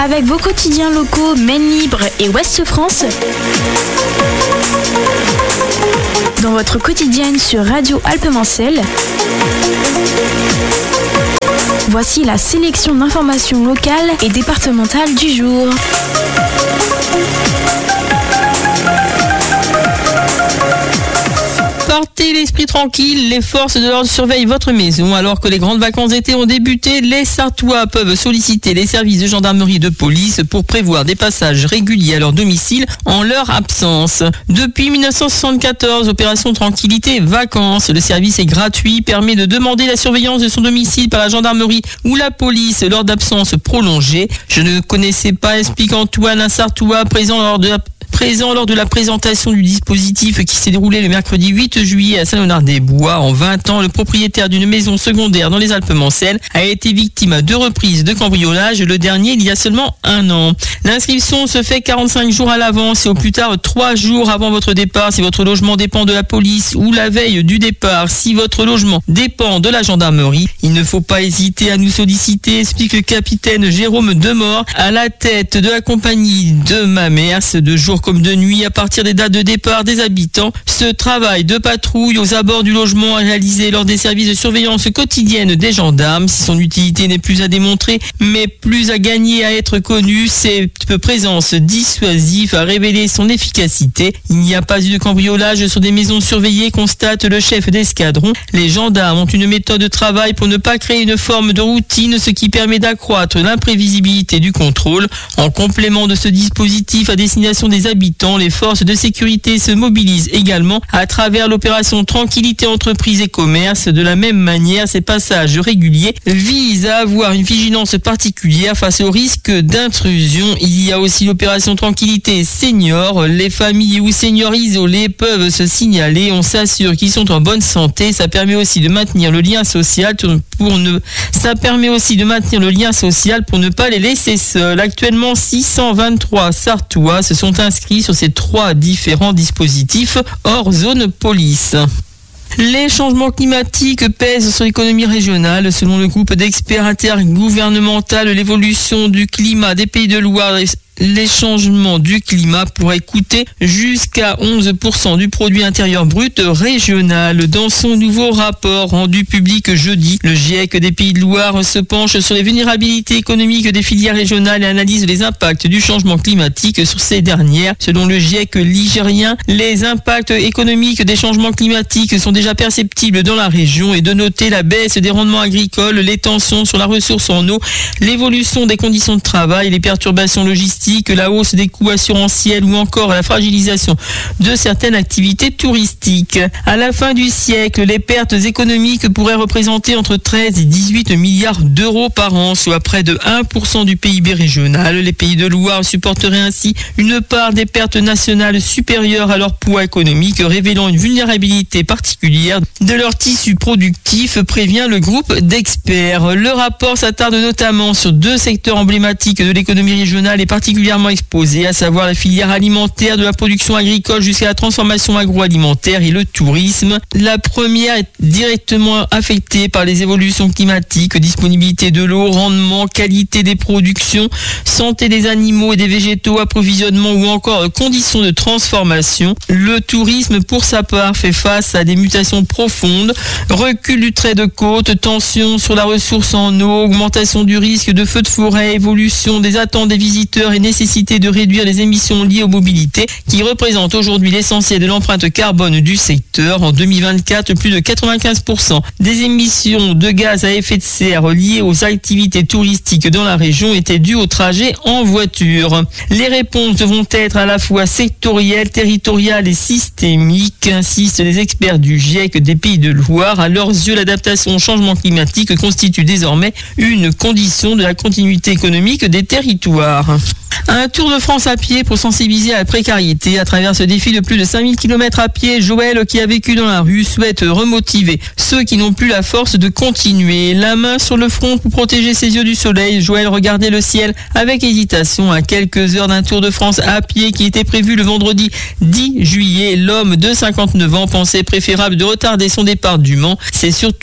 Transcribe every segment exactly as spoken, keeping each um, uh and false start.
avec vos quotidiens locaux Maine Libre et Ouest France. Dans votre quotidienne sur Radio Alpes-Mancelles, voici la sélection d'informations locales et départementales du jour. Partez l'esprit tranquille, les forces de l'ordre surveillent votre maison. Alors que les grandes vacances d'été ont débuté, les Sarthois peuvent solliciter les services de gendarmerie et de police pour prévoir des passages réguliers à leur domicile en leur absence. Depuis dix-neuf cent soixante-quatorze, opération Tranquillité Vacances, le service est gratuit, permet de demander la surveillance de son domicile par la gendarmerie ou la police lors d'absences prolongées. Je ne connaissais pas, explique Antoine, un Sarthois présent lors de la Présent lors de la présentation du dispositif qui s'est déroulé le mercredi huit juillet à Saint-Léonard-des-Bois. En vingt ans, le propriétaire d'une maison secondaire dans les Alpes-Mancelles a été victime à deux reprises de cambriolage, le dernier il y a seulement un an. L'inscription se fait quarante-cinq jours à l'avance et au plus tard trois jours avant votre départ si votre logement dépend de la police ou la veille du départ si votre logement dépend de la gendarmerie. Il ne faut pas hésiter à nous solliciter, explique le capitaine Jérôme Demort à la tête de la compagnie de Mamers, de jour comme de nuit à partir des dates de départ des habitants. Ce travail de patrouille aux abords du logement est réalisé lors des services de surveillance quotidienne des gendarmes. Si son utilité n'est plus à démontrer, mais plus à gagner à être connue, cette présence dissuasive a révélé son efficacité. Il n'y a pas eu de cambriolage sur des maisons surveillées, constate le chef d'escadron. Les gendarmes ont une méthode de travail pour ne pas créer une forme de routine, ce qui permet d'accroître l'imprévisibilité du contrôle. En complément de ce dispositif à destination des habitants, les forces de sécurité se mobilisent également à travers l'opération Tranquillité Entreprises et Commerce. De la même manière, ces passages réguliers visent à avoir une vigilance particulière face au risque d'intrusion. Il y a aussi l'opération Tranquillité Senior. Les familles ou seniors isolés peuvent se signaler. On s'assure qu'ils sont en bonne santé. Ça permet aussi de maintenir le lien social pour ne, ça permet aussi de maintenir le lien social pour ne pas les laisser seuls. Actuellement, six cent vingt-trois Sarthois se sont inscrits sur ces trois différents dispositifs hors zone police. Les changements climatiques pèsent sur l'économie régionale. Selon le groupe d'experts intergouvernemental, l'évolution du climat des Pays de Loire, les changements du climat pourraient coûter jusqu'à onze pour cent du produit intérieur brut régional. Dans son nouveau rapport rendu public jeudi, le GIEC des Pays de Loire se penche sur les vulnérabilités économiques des filières régionales et analyse les impacts du changement climatique sur ces dernières. Selon le GIEC ligérien, les impacts économiques des changements climatiques sont déjà perceptibles dans la région et de noter la baisse des rendements agricoles, les tensions sur la ressource en eau, l'évolution des conditions de travail, les perturbations logistiques, que la hausse des coûts assurantiels ou encore la fragilisation de certaines activités touristiques. À la fin du siècle, les pertes économiques pourraient représenter entre treize et dix-huit milliards d'euros par an, soit près de un pour cent du P I B régional. Les Pays de Loire supporteraient ainsi une part des pertes nationales supérieure à leur poids économique, révélant une vulnérabilité particulière de leur tissu productif, prévient le groupe d'experts. Le rapport s'attarde notamment sur deux secteurs emblématiques de l'économie régionale et particulièrement exposés, à savoir la filière alimentaire, de la production agricole jusqu'à la transformation agroalimentaire et le tourisme. La première est directement affectée par les évolutions climatiques, disponibilité de l'eau, rendement, qualité des productions, santé des animaux et des végétaux, approvisionnement ou encore conditions de transformation. Le tourisme, pour sa part, fait face à des mutations profondes, recul du trait de côte, tension sur la ressource en eau, augmentation du risque de feux de forêt, évolution des attentes des visiteurs et nécessité de réduire les émissions liées aux mobilités qui représentent aujourd'hui l'essentiel de l'empreinte carbone du secteur. En deux mille vingt-quatre, plus de quatre-vingt-quinze pour cent des émissions de gaz à effet de serre liées aux activités touristiques dans la région étaient dues au trajet en voiture. Les réponses devront être à la fois sectorielles, territoriales et systémiques, insistent les experts du GIEC des Pays de Loire. À leurs yeux, l'adaptation au changement climatique constitue désormais une condition de la continuité économique des territoires. Un tour de France à pied pour sensibiliser à la précarité. À travers ce défi de plus de cinq mille kilomètres à pied, Joël, qui a vécu dans la rue, souhaite remotiver ceux qui n'ont plus la force de continuer. La main sur le front pour protéger ses yeux du soleil, Joël regardait le ciel avec hésitation à quelques heures d'un tour de France à pied qui était prévu le vendredi dix juillet. L'homme de cinquante-neuf ans pensait préférable de retarder son départ du Mans. C'est surtout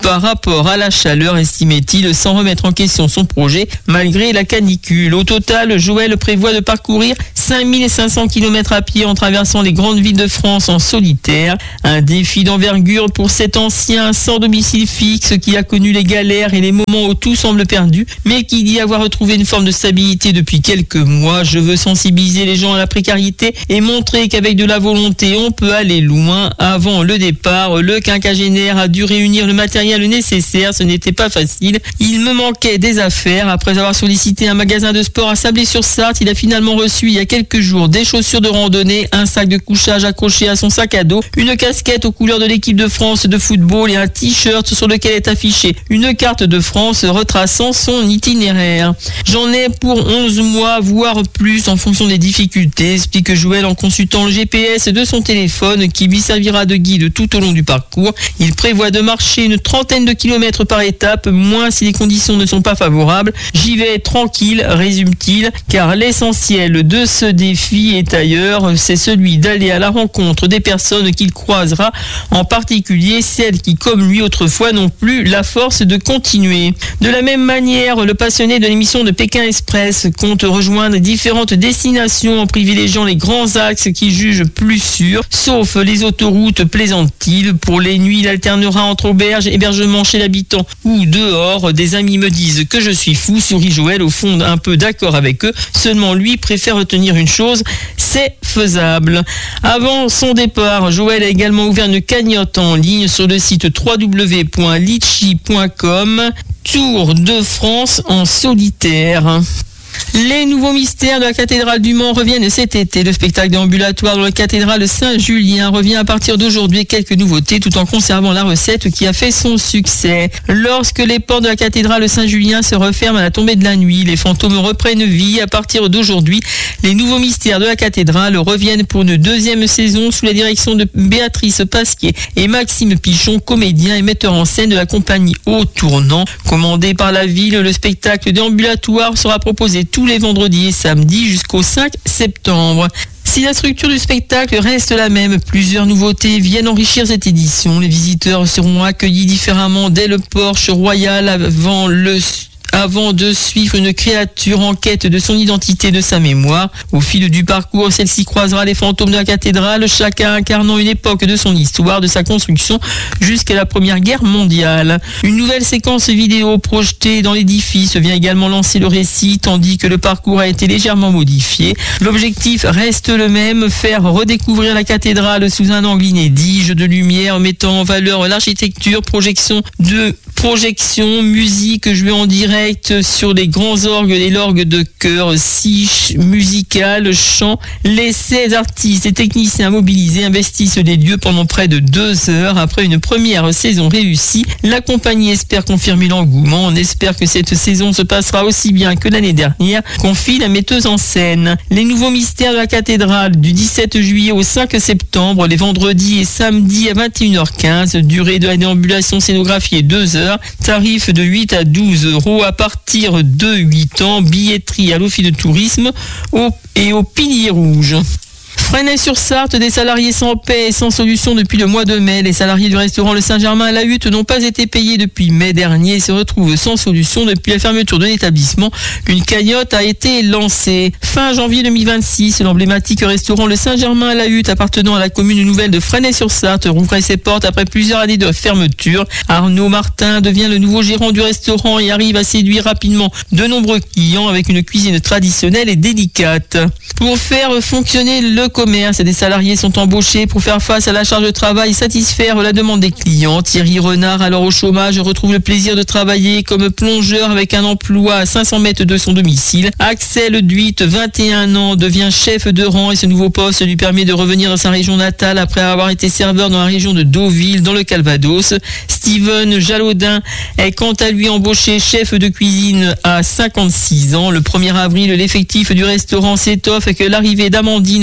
par rapport à la chaleur, estimait-il, sans remettre en question son projet malgré la canicule. Au total, Joël prévoit de parcourir cinq mille cinq cents kilomètres à pied en traversant les grandes villes de France en solitaire. Un défi d'envergure pour cet ancien sans domicile fixe qui a connu les galères et les moments où tout semble perdu, mais qui dit avoir retrouvé une forme de stabilité depuis quelques mois. Je veux sensibiliser les gens à la précarité et montrer qu'avec de la volonté, on peut aller loin. Avant le départ, le quinquagénaire a dû réunir le matériel nécessaire. Ce n'était pas facile. Il me manquait des affaires. Après avoir sollicité un magasin de sport à Sablé-sur-Sarthe, il a finalement reçu il y a quelques jours des chaussures de randonnée, un sac de couchage accroché à son sac à dos, une casquette aux couleurs de l'équipe de France de football et un t-shirt sur lequel est affichée une carte de France retraçant son itinéraire. J'en ai pour onze mois, voire plus en fonction des difficultés, explique Joël en consultant le G P S de son téléphone qui lui servira de guide tout au long du parcours. Il prévoit de marcher une trentaine de kilomètres par étape, moins si les conditions ne sont pas favorables. J'y vais tranquille, résume-t-il, car l'essentiel de ce défi est ailleurs, c'est celui d'aller à la rencontre des personnes qu'il croisera, en particulier celles qui, comme lui autrefois, n'ont plus la force de continuer. De la même manière, le passionné de l'émission de Pékin Express compte rejoindre différentes destinations en privilégiant les grands axes qu'il juge plus sûrs, sauf les autoroutes, plaisante-t-il. Pour les nuits, il alternera entre auberge, hébergement chez l'habitant ou dehors. Des amis me disent que je suis fou, sourit Joël, au fond un peu d'accord avec eux. Seulement lui préfère retenir une chose, c'est faisable. Avant son départ, Joël a également ouvert une cagnotte en ligne sur le site w w w point litchi point com. Tour de France en solitaire. Les nouveaux mystères de la cathédrale du Mans reviennent cet été. Le spectacle déambulatoire de la cathédrale Saint-Julien revient à partir d'aujourd'hui. Quelques nouveautés tout en conservant la recette qui a fait son succès. Lorsque les portes de la cathédrale Saint-Julien se referment à la tombée de la nuit, les fantômes reprennent vie. À partir d'aujourd'hui, les nouveaux mystères de la cathédrale reviennent pour une deuxième saison sous la direction de Béatrice Pasquier et Maxime Pichon, comédien et metteur en scène de la compagnie Au Tournant. Commandé par la ville, le spectacle déambulatoire sera proposé tous les vendredis et samedis jusqu'au cinq septembre. Si la structure du spectacle reste la même, plusieurs nouveautés viennent enrichir cette édition. Les visiteurs seront accueillis différemment dès le porche royal avant le avant de suivre une créature en quête de son identité et de sa mémoire. Au fil du parcours, celle-ci croisera les fantômes de la cathédrale, chacun incarnant une époque de son histoire, de sa construction jusqu'à la Première Guerre mondiale. Une nouvelle séquence vidéo projetée dans l'édifice vient également lancer le récit, tandis que le parcours a été légèrement modifié. L'objectif reste le même, faire redécouvrir la cathédrale sous un angle inédit, jeu de lumière mettant en valeur l'architecture, projection de projection, musique jouée en direct sur les grands orgues et l'orgue de chœur, scie musicale, chant. Les seize artistes et techniciens mobilisés investissent les lieux pendant près de deux heures. Après une première saison réussie, la compagnie espère confirmer l'engouement. On espère que cette saison se passera aussi bien que l'année dernière, confie la metteuse en scène. Les nouveaux mystères de la cathédrale du dix-sept juillet au cinq septembre, les vendredis et samedis à vingt et une heures quinze, durée de la déambulation scénographiée deux heures, tarif de huit à douze euros à partir de huit ans, billetterie à l'Office de tourisme au, et au Pilier Rouge. Fresnay-sur-Sarthe, des salariés sans paie et sans solution depuis le mois de mai. Les salariés du restaurant Le Saint-Germain à la Hutte n'ont pas été payés depuis mai dernier et se retrouvent sans solution depuis la fermeture de l'établissement. Une cagnotte a été lancée. Fin janvier deux mille vingt-six, l'emblématique restaurant Le Saint-Germain à la Hutte, appartenant à la commune nouvelle de Fresnay-sur-Sarthe, rouvrait ses portes après plusieurs années de fermeture. Arnaud Martin devient le nouveau gérant du restaurant et arrive à séduire rapidement de nombreux clients avec une cuisine traditionnelle et délicate. Pour faire fonctionner le commerce, des salariés sont embauchés pour faire face à la charge de travail et satisfaire la demande des clients. Thierry Renard, alors au chômage, retrouve le plaisir de travailler comme plongeur avec un emploi à cinq cents mètres de son domicile. Axel Duit, vingt et un ans, devient chef de rang et ce nouveau poste lui permet de revenir dans sa région natale après avoir été serveur dans la région de Deauville, dans le Calvados. Steven Jalaudin est quant à lui embauché chef de cuisine à cinquante-six ans. Le premier avril, l'effectif du restaurant s'étoffe avec l'arrivée d'Amandine Feillard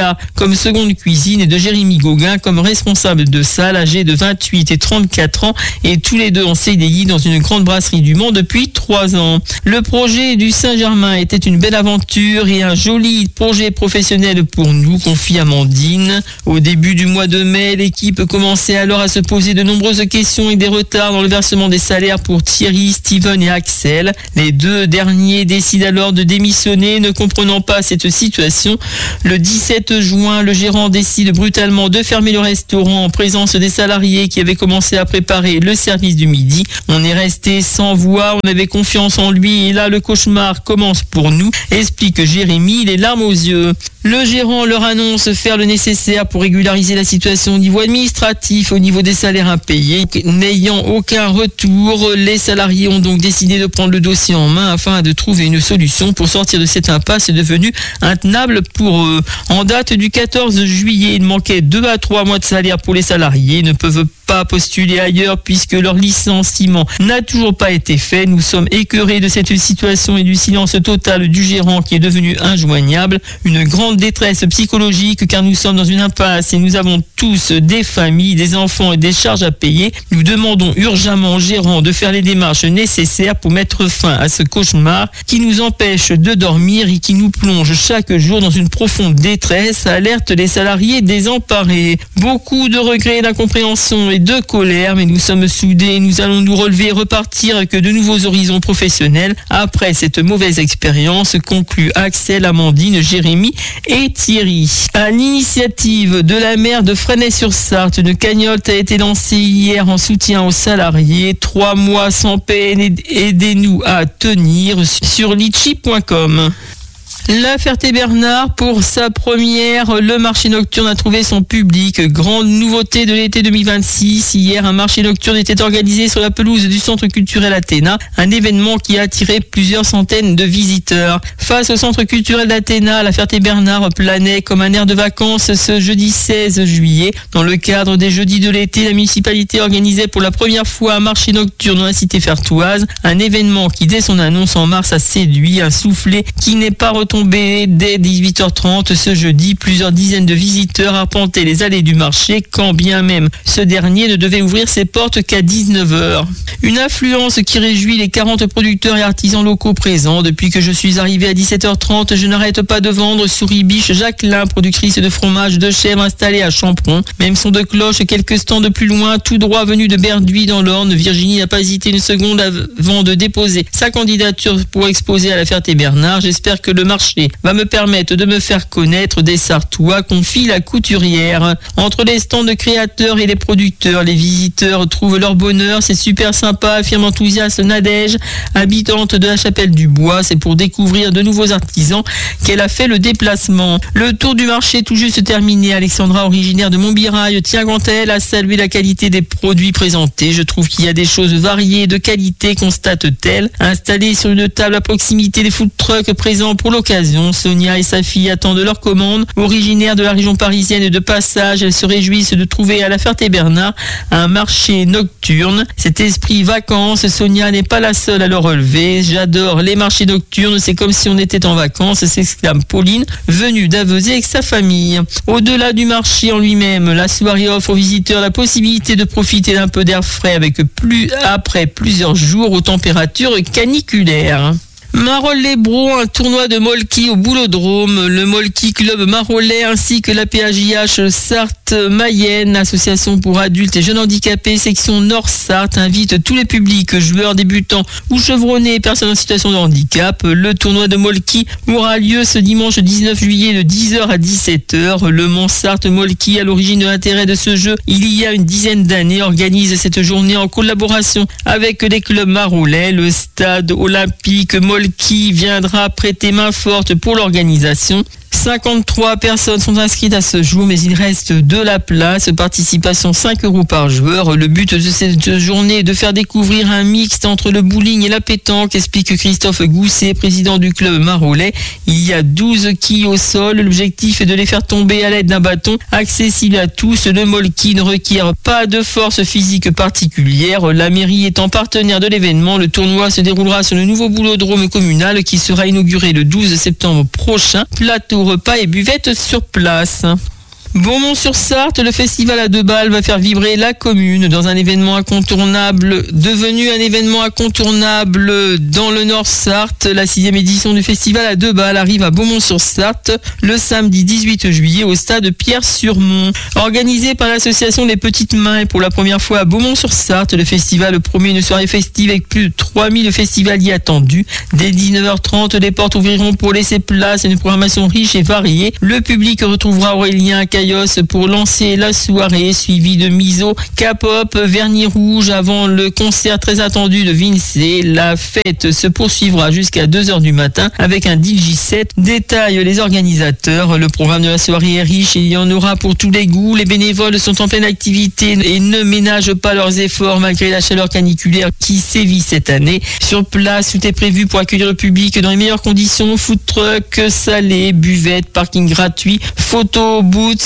Cala comme seconde cuisine et de Jérémy Gauguin comme responsable de salle, âgé de vingt-huit et trente-quatre ans, et tous les deux en C D I dans une grande brasserie du Mans depuis trois ans. Le projet du Saint-Germain était une belle aventure et un joli projet professionnel pour nous, confie Amandine. Au début du mois de mai, l'équipe commençait alors à se poser de nombreuses questions et des retards dans le versement des salaires pour Thierry, Steven et Axel. Les deux derniers décident alors de démissionner, ne comprenant pas cette situation. Le dix-sept juin, le gérant décide brutalement de fermer le restaurant en présence des salariés qui avaient commencé à préparer le service du midi. On est resté sans voix, on avait confiance en lui et là le cauchemar commence pour nous, explique Jérémy, les larmes aux yeux. Le gérant leur annonce faire le nécessaire pour régulariser la situation au niveau administratif, au niveau des salaires impayés. N'ayant aucun retour, les salariés ont donc décidé de prendre le dossier en main afin de trouver une solution pour sortir de cette impasse devenue intenable pour eux. En date du quatorze juillet, il manquait deux à trois mois de salaire pour les salariés. Ils ne peuvent pas postuler ailleurs puisque leur licenciement n'a toujours pas été fait. Nous sommes écœurés de cette situation et du silence total du gérant qui est devenu injoignable. Une grande détresse psychologique car nous sommes dans une impasse et nous avons tous des familles, des enfants et des charges à payer. Nous demandons urgemment au gérant de faire les démarches nécessaires pour mettre fin à ce cauchemar qui nous empêche de dormir et qui nous plonge chaque jour dans une profonde détresse, alerte les salariés désemparés. Beaucoup de regrets, d'incompréhension et de colère, mais nous sommes soudés, nous allons nous relever et repartir avec de nouveaux horizons professionnels après cette mauvaise expérience, conclut Axel, Amandine, Jérémy et Thierry. À l'initiative de la maire de Fresnay-sur-Sarthe, une cagnotte a été lancée hier en soutien aux salariés. Trois mois sans peine, aidez-nous à tenir sur litchi point com. La Ferté-Bernard, pour sa première, le marché nocturne a trouvé son public. Grande nouveauté de l'été deux mille vingt-six. Hier, un marché nocturne était organisé sur la pelouse du centre culturel Athéna, un événement qui a attiré plusieurs centaines de visiteurs. Face au centre culturel d'Athéna, la Ferté-Bernard planait comme un air de vacances ce jeudi seize juillet. Dans le cadre des jeudis de l'été, la municipalité organisait pour la première fois un marché nocturne dans la cité fertoise, un événement qui, dès son annonce en mars, a séduit, un soufflet qui n'est pas retombé. Dès dix-huit heures trente ce jeudi, plusieurs dizaines de visiteurs arpentaient les allées du marché, quand bien même ce dernier ne devait ouvrir ses portes qu'à dix-neuf heures. Une affluence qui réjouit les quarante producteurs et artisans locaux présents. Depuis que je suis arrivé à dix-sept heures trente, je n'arrête pas de vendre Souris-Biche Jacquelin, productrice de fromage de chèvre installée à Champron. Même son de cloche quelques stands de plus loin, tout droit venu de Berduy dans l'Orne. Virginie n'a pas hésité une seconde avant de déposer sa candidature pour exposer à la Ferté-Bernard. J'espère que le marché va me permettre de me faire connaître des Sartois, confie la couturière. Entre les stands de créateurs et les producteurs, les visiteurs trouvent leur bonheur. C'est super sympa, affirme enthousiaste Nadège, habitante de la Chapelle du Bois. C'est pour découvrir de nouveaux artisans qu'elle a fait le déplacement. Le tour du marché tout juste terminé. Alexandra, originaire de Montmirail, tient quant à elle à saluer la qualité des produits présentés. Je trouve qu'il y a des choses variées et de qualité, constate-t-elle. Installée sur une table à proximité des food trucks présents pour l'occasion, Sonia et sa fille attendent leur commande. Originaire de la région parisienne et de passage, elles se réjouissent de trouver à la Ferté-Bernard un marché nocturne. Cet esprit vacances, Sonia n'est pas la seule à le relever. J'adore les marchés nocturnes, c'est comme si on était en vacances, s'exclame Pauline, venue d'Avezé avec sa famille. Au-delà du marché en lui-même, la soirée offre aux visiteurs la possibilité de profiter d'un peu d'air frais avec plus après plusieurs jours aux températures caniculaires. Marolles-les-Bros, un tournoi de Molki au Boulodrome. Le Molki Club Marolais ainsi que la P A J H Sarthe-Mayenne, association pour adultes et jeunes handicapés, section Nord-Sarthe, invite tous les publics, joueurs, débutants ou chevronnés et personnes en situation de handicap. Le tournoi de Molki aura lieu ce dimanche dix-neuf juillet de dix heures à dix-sept heures. Le Mans Sarthe-Molki, à l'origine de l'intérêt de ce jeu il y a une dizaine d'années, organise cette journée en collaboration avec les clubs marolais. Le stade olympique Molki qui viendra prêter main forte pour l'organisation. cinquante-trois personnes sont inscrites à ce jour, mais il reste de la place. Participation cinq euros par joueur. Le but de cette journée est de faire découvrir un mixte entre le bowling et la pétanque, explique Christophe Gousset, président du club marolais. Il y a douze quilles au sol. L'objectif est de les faire tomber à l'aide d'un bâton accessible à tous. Le molki ne requiert pas de force physique particulière. La mairie étant partenaire de l'événement, le tournoi se déroulera sur le nouveau boulodrome communal qui sera inauguré le douze septembre prochain. Plateau repas et buvette sur place. Beaumont-sur-Sarthe, le festival à deux balles va faire vibrer la commune dans un événement incontournable, devenu un événement incontournable dans le Nord-Sarthe. La sixième édition du festival à deux balles arrive à Beaumont-sur-Sarthe le samedi dix-huit juillet au stade Pierre-sur-Mont. Organisé par l'association Les Petites Mains et pour la première fois à Beaumont-sur-Sarthe, le festival promet une soirée festive avec plus de trois mille festivaliers attendus. Dès dix-neuf heures trente, les portes ouvriront pour laisser place à une programmation riche et variée. Le public retrouvera Aurélien Caillos pour lancer la soirée, suivi de Miso, K-pop, Vernis Rouge avant le concert très attendu de Vince. La fête se poursuivra jusqu'à deux heures du matin avec un D J set. Détaillent les organisateurs. Le programme de la soirée est riche et il y en aura pour tous les goûts. Les bénévoles sont en pleine activité et ne ménagent pas leurs efforts malgré la chaleur caniculaire qui sévit cette année. Sur place, tout est prévu pour accueillir le public dans les meilleures conditions. Food truck, salé, buvette, parking gratuit, photo booths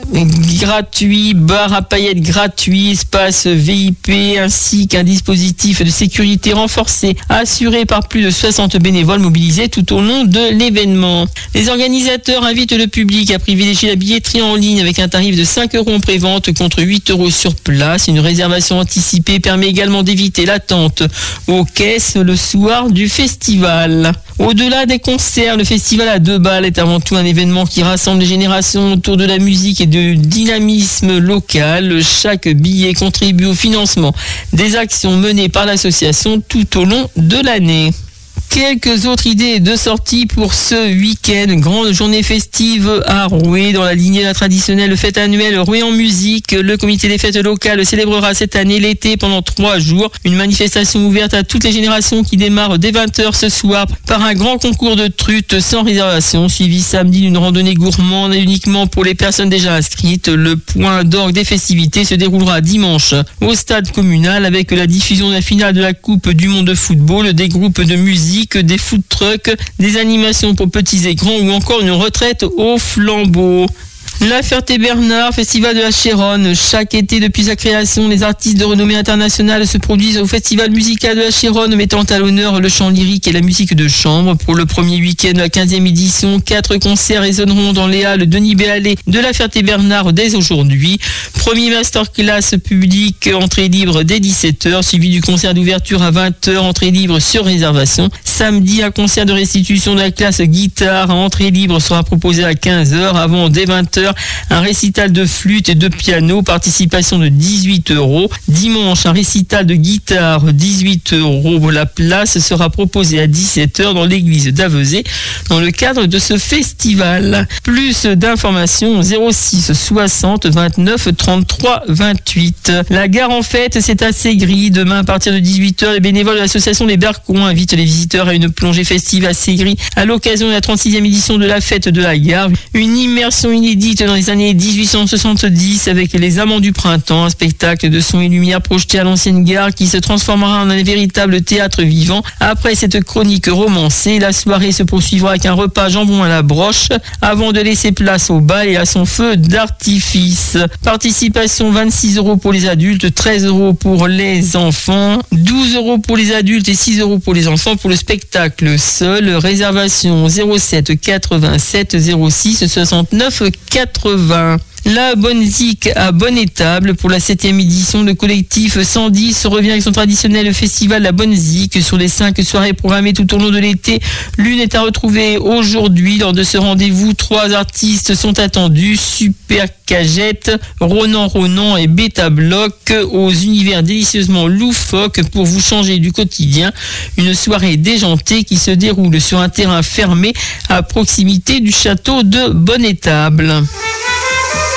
gratuit, bar à paillettes gratuit, espace V I P ainsi qu'un dispositif de sécurité renforcé assuré par plus de soixante bénévoles mobilisés tout au long de l'événement. Les organisateurs invitent le public à privilégier la billetterie en ligne avec un tarif de cinq euros en prévente contre huit euros sur place. Une réservation anticipée permet également d'éviter l'attente aux caisses le soir du festival. Au-delà des concerts, le festival à deux balles est avant tout un événement qui rassemble les générations autour de la musique et du dynamisme local. Chaque billet contribue au financement des actions menées par l'association tout au long de l'année. Quelques autres idées de sortie pour ce week-end. Grande journée festive à Rouet dans la lignée de la traditionnelle fête annuelle Rouet en musique. Le comité des fêtes locales célébrera cette année l'été pendant trois jours. Une manifestation ouverte à toutes les générations qui démarre dès vingt heures ce soir par un grand concours de truites sans réservation, suivi samedi d'une randonnée gourmande uniquement pour les personnes déjà inscrites. Le point d'orgue des festivités se déroulera dimanche au stade communal avec la diffusion de la finale de la Coupe du Monde de football, des groupes de musique, des food trucks, des animations pour petits et grands ou encore une retraite au flambeau. La Ferté-Bernard, festival de la Chéronne. Chaque été depuis sa création, les artistes de renommée internationale se produisent au festival musical de la Chéronne, mettant à l'honneur le chant lyrique et la musique de chambre. Pour le premier week-end de la quinzième édition, quatre concerts résonneront dans les halles Denis Béalé de la Ferté-Bernard dès aujourd'hui. Premier masterclass public, entrée libre dès dix-sept heures, suivi du concert d'ouverture à vingt heures, entrée libre sur réservation. Samedi, un concert de restitution de la classe guitare, entrée libre sera proposé à quinze heures. Avant, dès vingt heures, un récital de flûte et de piano, participation de dix-huit euros. Dimanche, un récital de guitare, dix-huit euros. La place sera proposée à dix-sept heures dans l'église d'Avezé dans le cadre de ce festival. Plus d'informations zéro six soixante vingt-neuf trente-trois vingt-huit. La gare en fête, c'est à Ségris. Demain à partir de dix-huit heures, les bénévoles de l'association Les Bercons invitent les visiteurs à une plongée festive à Ségris à l'occasion de la trente-sixième édition de la fête de la gare. Une immersion inédite dans les années dix-huit cent soixante-dix avec les Amants du Printemps, un spectacle de son et lumière projeté à l'ancienne gare qui se transformera en un véritable théâtre vivant. Après cette chronique romancée, la soirée se poursuivra avec un repas jambon à la broche avant de laisser place au bal et à son feu d'artifice. Participation vingt-six euros pour les adultes, treize euros pour les enfants, douze euros pour les adultes et six euros pour les enfants pour le spectacle seul. Réservation zéro sept quatre-vingt-sept zéro six soixante-neuf quatre-vingts. La Bonne Zik à Bonne-Étable pour la septième édition. Le collectif cent dix revient avec son traditionnel festival La Bonne Zik. Sur les cinq soirées programmées tout au long de l'été, l'une est à retrouver aujourd'hui. Lors de ce rendez-vous, trois artistes sont attendus. Super Cagette, Ronan Ronan et Beta Bloc aux univers délicieusement loufoques pour vous changer du quotidien. Une soirée déjantée qui se déroule sur un terrain fermé à proximité du château de Bonne-Étable.